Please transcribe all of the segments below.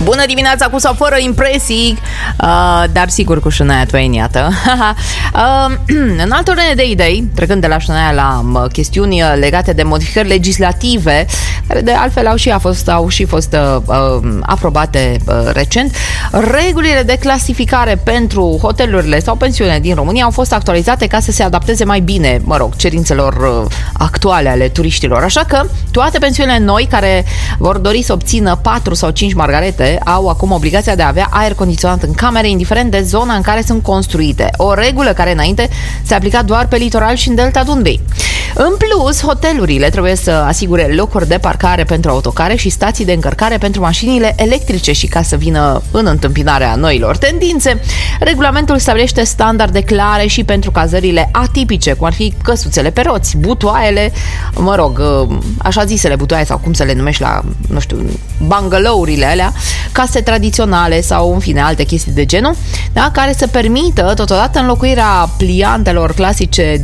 Bună dimineața, cu sau fără impresii, dar sigur cu Shania Twain, iată. În altă ordine de idei, trecând de la Shania la chestiuni legate de modificări legislative, care de altfel au și fost aprobate recent, regulile de clasificare pentru hotelurile sau pensiune din România au fost actualizate ca să se adapteze mai bine, cerințelor actuale ale turiștilor. Așa că toate pensiunile noi care vor dori să obțină 4 sau 5 margarete au acum obligația de a avea aer condiționat în camere, indiferent de zona în care sunt construite. O regulă care înainte se aplica doar pe litoral și în delta Dunării. În plus, hotelurile trebuie să asigure locuri de parcare pentru autocare și stații de încărcare pentru mașinile electrice și ca să vină în întâmpinarea noilor tendințe, regulamentul stabilește standarde clare și pentru cazările atipice, cum ar fi căsuțele pe roți, butoaiele, așa zisele butoaie sau cum să le numești la, bungalourile alea, case tradiționale sau, în fine, alte chestii de genul, da, care să permită totodată înlocuirea pliantelor clasice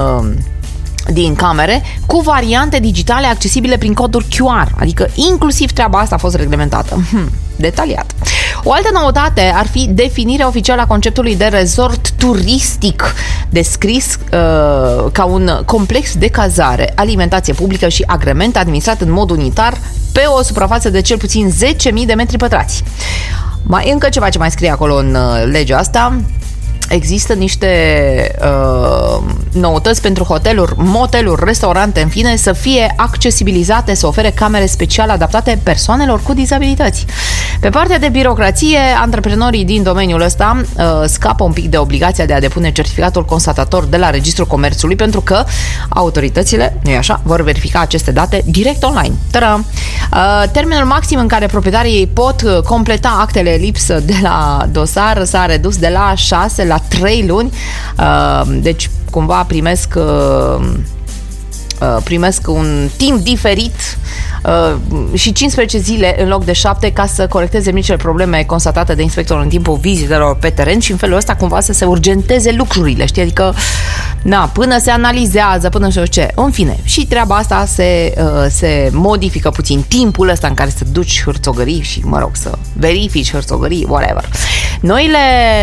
din camere cu variante digitale accesibile prin coduri QR, adică inclusiv treaba asta a fost reglementată. Detaliat. O altă noutate ar fi definirea oficială a conceptului de resort turistic, descris ca un complex de cazare, alimentație publică și agrement administrat în mod unitar pe o suprafață de cel puțin 10.000 de metri pătrați. Mai încă ceva ce mai scrie acolo în legea asta. Există niște noutăți pentru hoteluri, moteluri, restaurante, în fine, să fie accesibilizate, să ofere camere speciale adaptate persoanelor cu dizabilități. Pe partea de birocrație, antreprenorii din domeniul ăsta scapă un pic de obligația de a depune certificatul constatator de la Registrul Comerțului, pentru că autoritățile, nu-i așa, vor verifica aceste date direct online. Termenul maxim în care proprietarii pot completa actele lipsă de la dosar s-a redus de la 6 la 3 luni, deci cumva primesc un timp diferit și 15 zile în loc de 7 ca să corecteze micile probleme constatate de inspector în timpul vizitelor pe teren și în felul ăsta cumva să se urgenteze lucrurile, știi? Adică, până se analizează, până știu ce. În fine, și treaba asta se modifică puțin timpul ăsta în care să duci hârțogării și, să verifici hârțogării, whatever. Noile